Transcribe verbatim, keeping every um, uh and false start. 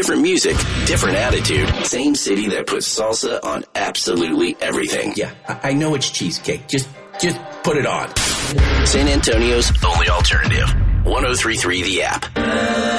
Different music, different attitude. Same city that puts salsa on absolutely everything. Yeah, I know it's cheesecake. Just, just put it on. San Antonio's only alternative. one oh three point three The App.